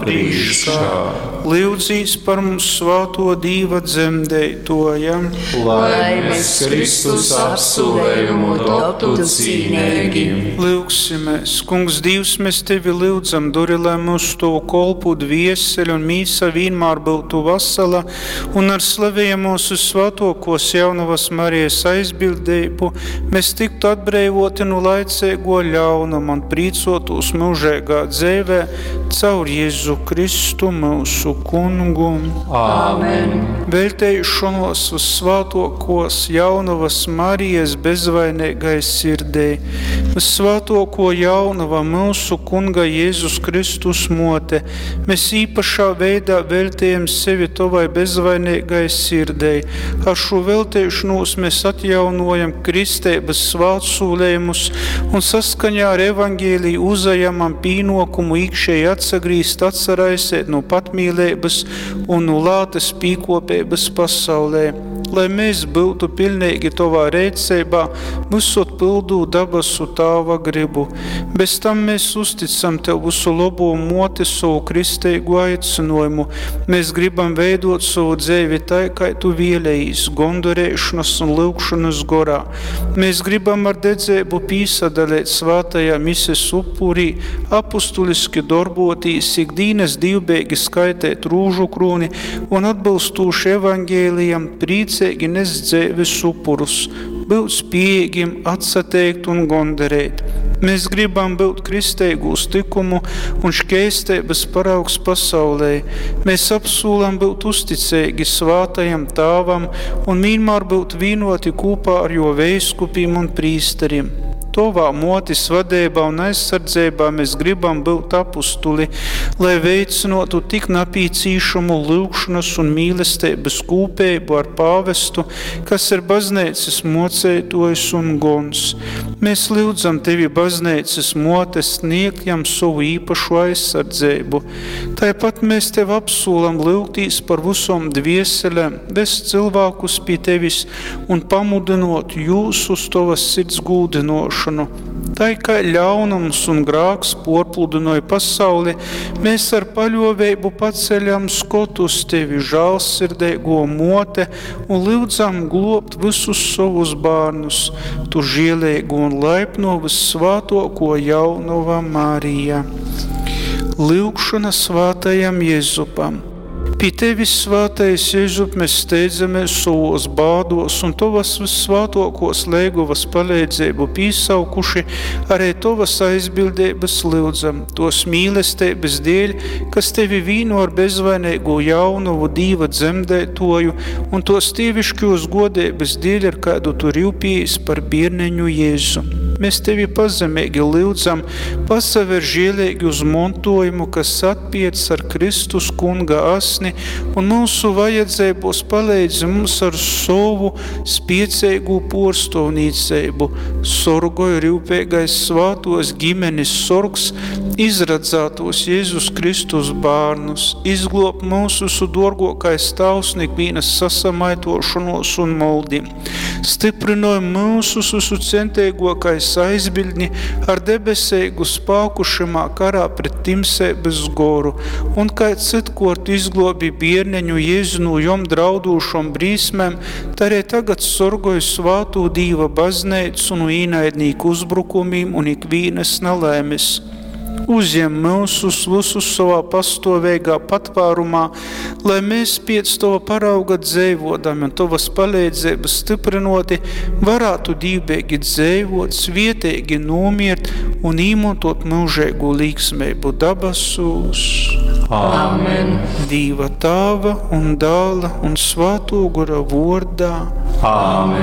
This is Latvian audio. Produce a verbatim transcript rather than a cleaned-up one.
prīškā. Lūdzīs par mums svāto Dīva dzemdētoja. Lai mēs Kristus apsolējumu dobtu cīnīgi. Lūksimies, Kungs Dievs, mēs Tevi lūdzam, duri, lai mūsu to kolpu dvieseļu un mīsa vienmēr būtu vasala, un ar slavējam mūsu svētokos jaunavas Marijas aizbildību, mēs tiktu atbrīvoti no laicīgo ļaunuma un prīcotos mūžīgā dzīvē caur Jēzu Kristu mūsu Kungu. Āmen. Veltējušanos uz svētokos jaunavas Marijas bezvainīgai sirdī, uz svētoko jaunava mūsu Kunga Jēzus Kristus mote, mēs īpašā veidā veltējam sevi Tavai bezvainīgai sirdī. Ar šo veltēšanos mēs atjaunojam kristības svētsūlējumus un saskaņā ar evaņģēliju uzajamam pīnokumu īkšēji atsagrīst, atcerēsiet no patmīlības un no lātas pīkopības pasaulē. Lai mēs būtu pilnīgi Tavā rēcībā, visot pildu dabasu Tava gribu. Bez tam mēs uzticam Tev visu labo moti savu kristīgu aicinājumu. Mēs gribam veidot savu dzīvi tā, kā Tu vēlējies, gondurēšanas un lūgšanas gorā. Mēs gribam ar dedzību pīsadalīt svātajā mises upurī, apustuliski darbotīs, ikdienas divbēgi skaitēt rūžu krūni un atbilstūši evaņģēlijam prīcīgi nes dzīves upurus, būt spējīgiem atsateikt un gondarēt. Mēs gribam būt kristīgūs tikumu un škeistības paraugs pasaulē. Mēs apsūlam būt uzticīgi svātajam Tāvam un vienmēr būt vienoti kopā ar jo veiskupiem un prīsteriem. Tovā motis vadībā un aizsardzībā mēs gribam būt apustuli, lai veicinotu tik napīcīšumu lūgšanas un mīlestības kūpēbu ar pāvestu, kas ir baznīcas mocētojs un gons. Mēs lūdzam Tevi baznīcas motes sniegtjam savu īpašu aizsardzību. Tāpat mēs Tev apsūlam lūgtīs par visom dvieselēm, vest cilvēkus pie Tevis un pamudinot jūs uz Tavas sirds gūdinošanu. Tā kā ļaunums un grāks porpludinoja pasauli, mēs ar paļovību paceļam skotu uz Tevi žālsirdīgo mote un lūdzam globt visus savus bērnus, Tu žielīgu un laipno vissvātoko jaunava Marija. Lūgšana svātajam Jēzupam. Pie Tevis, svātais Jēzup, mēs steidzamies savos bādos un Tavas vissvātokos leiguvas palīdzību pīsaukuši, arī Tavas aizbildības lūdzam, tos mīlestības dēļ, kas Tevi vīno ar bezvainīgu jaunavu Dīva dzemdētoju un tos tīviškos godības dēļ, ar kādu Tu rūpējies par bērneņu Jēzu. Mēs Tevi pazemīgi lūdzam, pasaver žielīgi uz montojumu, kas atpiec ar Kristus Kunga asni un mūsu vajadzībos palīdzi mums ar savu spiecīgu porstovnīcību. Sorgoju rūpīgais svātos ģimenes sorgs, izradzātos Jēzus Kristus bārnus, izglob mūsu sudorgokais tavs nikvīnas sasamaitošanos un moldim. Stiprinoja mūsu susu centīgokais aizbildni ar debeseigu spāku šimā karā pret timsēbes goru, un kā citkort izglobi bierneņu Jēzu no jom draudūšom brīsmēm, tā arī tagad sorgoju svātū Dīva bazneicu no īnaidnīku uzbrukumiem un ikvīnas nelēmes. Uzņem mūsus visus savā pastovēgā patvārumā, lai mēs pēc Tava parauga dzēvodami un Tavas palīdzības stiprinoti varētu dīvbēgi dzēvot, svietīgi nomiert un īmotot mūžēgu līksmēbu dabasūs. Amen. Dīva Tāva un Dāla un Svātū Gora vordā. Amen.